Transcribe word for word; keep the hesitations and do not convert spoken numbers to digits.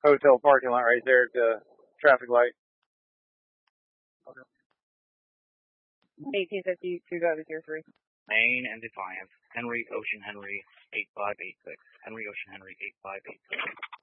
hotel parking lot right there at the traffic light. eighteen fifty, two go to tier three. Maine and Defiance. Henry, Ocean Henry, eight five eight six. Henry, Ocean Henry, eight five eight six.